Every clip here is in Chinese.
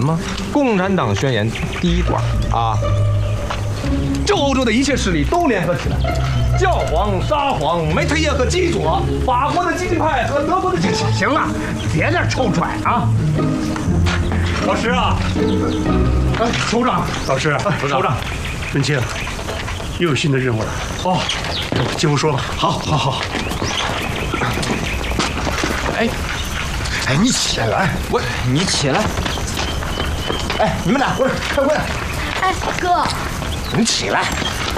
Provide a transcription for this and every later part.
么共产党宣言第一段啊，就欧洲的一切势力都联合起来，教皇、沙皇、梅特耶和基佐，法国的激进派和德国的激进。 行了，别在这臭拽啊！老师啊，首长，老师，首长，文清，又有新的任务了。哦，进屋说吧。好。 哎，你起来！ 你起来！ 哎，你们俩过来开会。 哎，哥， 你起来！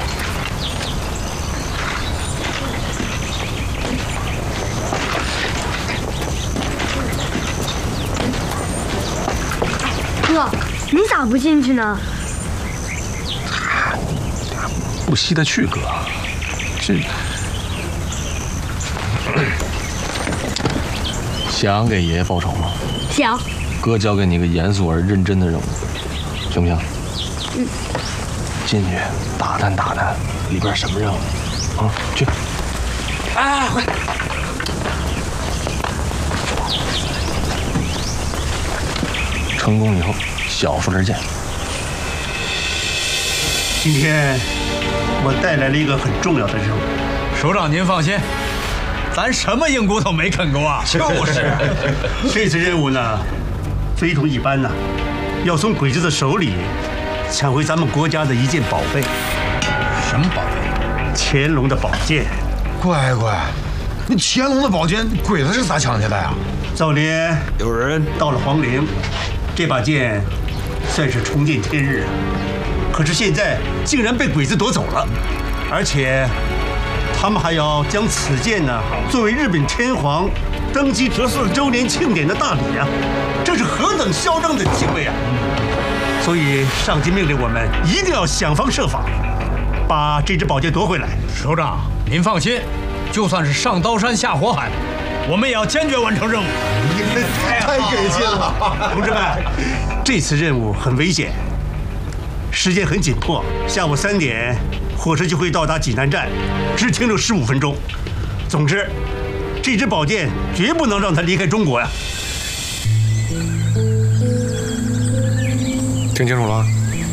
哥，你咋不进去呢？ 不稀得去，哥。 想给爷爷报仇吗？ 想。 哥交给你一个严肃而认真的任务，行不行？进去打探打探里边什么任务啊？去。 哎，快！ 成功以后，小数点见。 今天我带来了一个很重要的任务。 首长您放心，咱什么硬骨头没啃过啊？ 就是，这次任务呢，非同一般呐，要从鬼子的手里抢回咱们国家的一件宝贝。 什么宝贝？ 乾隆的宝剑。 乖，那乾隆的宝剑，鬼子是咋抢去的呀？ 早年有人到了皇陵，这把剑算是重见天日啊。可是现在竟然被鬼子夺走了，而且他们还要将此剑呢作为日本天皇登基14周年庆典的大礼啊！这是何等嚣张的行为啊！所以上级命令我们一定要想方设法把这支宝剑夺回来。 首长您放心，就算是上刀山下火海，我们也要坚决完成任务。 太给劲了！ 同志们，这次任务很危险，时间很紧迫，下午3点火车就会到达济南站，只停留15分钟。总之，这支宝剑绝不能让它离开中国呀！ 听清楚了？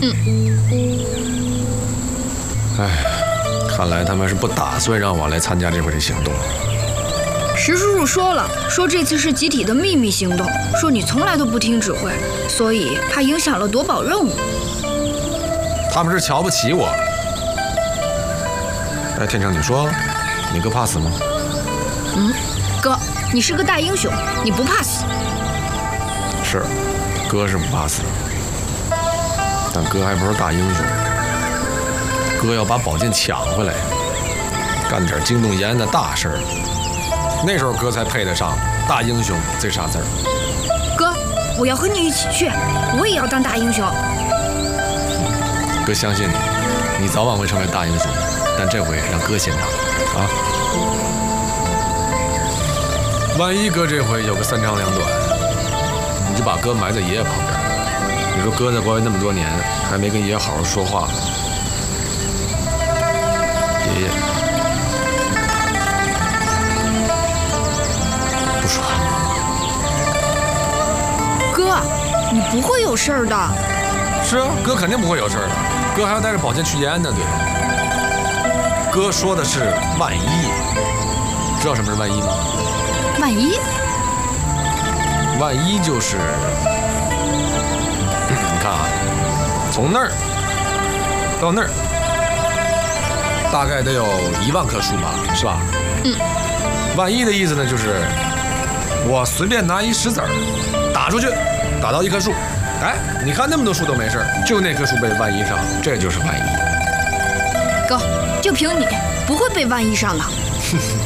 哎，看来他们是不打算让我来参加这回的行动。 石叔叔说了，说这次是集体的秘密行动，说你从来都不听指挥，所以怕影响了夺宝任务。 他们是瞧不起我。哎，天成，你说你哥怕死吗？ 哥，你是个大英雄，你不怕死。 是，哥是不怕死，但哥还不是大英雄。哥要把宝剑抢回来，干点惊动延安的大事儿，那时候哥才配得上大英雄这仨字儿。 哥，我要和你一起去，我也要当大英雄。 哥相信你，你早晚会成为大英雄，但这回让哥先当啊！万一哥这回有个三长两短，你就把哥埋在爷爷旁边。你说哥在国外那么多年，还没跟爷爷好好说话。爷爷不说。 哥，你不会有事儿的。 是啊，哥肯定不会有事儿的。哥还要带着宝剑去延安呢，对。哥说的是万一，知道什么是万一吗？ 万一？ 万一就是，你看啊，从那儿到那儿，大概得有1万棵树吧，是吧？万一的意思呢，就是我随便拿一石子儿打出去，打到一棵树，哎，你看那么多树都没事，就那棵树被万一上，这就是万一。 哥，就凭你不会被万一上的。